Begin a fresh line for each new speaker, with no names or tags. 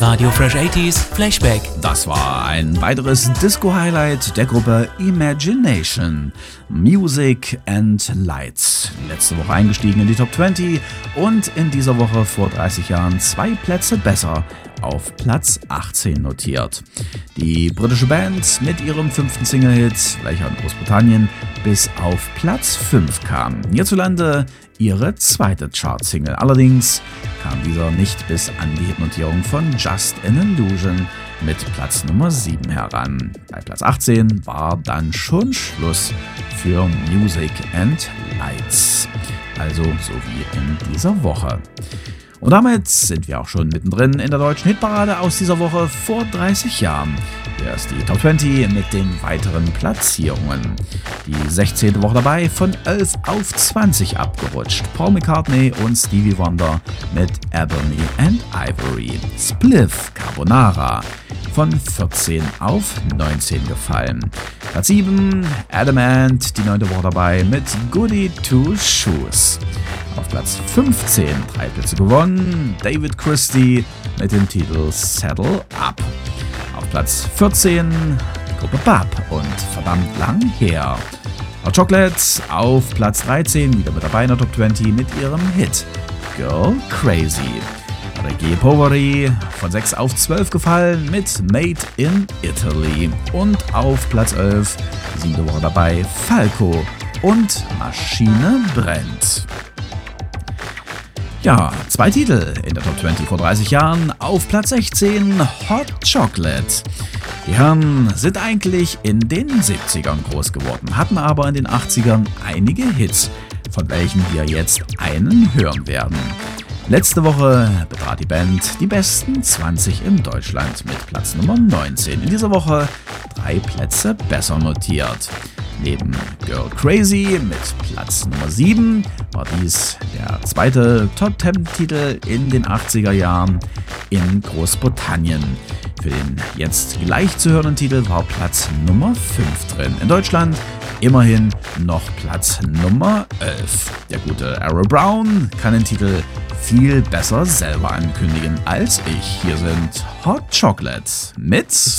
Radio Fresh 80s Flashback.
Das war ein weiteres Disco-Highlight der Gruppe Imagination. Music and Lights. Letzte Woche eingestiegen in die Top 20 und in dieser Woche vor 30 Jahren 2 Plätze besser auf Platz 18 notiert. Die britische Band mit ihrem 5. Single-Hit, welcher in Großbritannien bis auf Platz 5 kam. Hierzulande ihre 2. Chart-Single. Allerdings kam dieser nicht bis an die Hitnotierung von Just an Illusion mit Platz Nummer 7 heran. Bei Platz 18 war dann schon Schluss für Music and Lights. Also so wie in dieser Woche. Und damit sind wir auch schon mittendrin in der deutschen Hitparade aus dieser Woche vor 30 Jahren. Hier ist die Top 20 mit den weiteren Platzierungen. Die 16. Woche dabei, von 11 auf 20 abgerutscht. Paul McCartney und Stevie Wonder mit Ebony and Ivory. Spliff Carbonara von 14 auf 19 gefallen. Platz 7, Adamant, die 9. Woche dabei mit Goody Two Shoes. Auf Platz 15, 3 Plätze gewonnen, David Christie mit dem Titel Saddle Up. Auf Platz 14, die Gruppe Bab und Verdammt lang her. Hot Chocolate auf Platz 13, wieder mit dabei in der Top 20 mit ihrem Hit Girl Crazy. Reggae Poveri von 6 auf 12 gefallen mit Made in Italy. Und auf Platz 11, 7. Woche dabei, Falco und Maschine brennt. Ja, 2 Titel in der Top 20 vor 30 Jahren. Auf Platz 16 Hot Chocolate. Die Herren sind eigentlich in den 70ern groß geworden, hatten aber in den 80ern einige Hits, von welchen wir jetzt einen hören werden. Letzte Woche betrat die Band die besten 20 in Deutschland mit Platz Nummer 19. In dieser Woche 3 Plätze besser notiert. Neben Girl Crazy mit Platz Nummer 7 war dies der zweite Top-10-Titel in den 80er Jahren in Großbritannien. Für den jetzt gleich zu hörenden Titel war Platz Nummer 5 drin. In Deutschland immerhin noch Platz Nummer 11. Der gute Arrow Brown kann den Titel viel besser selber ankündigen als ich. Hier sind Hot Chocolate mit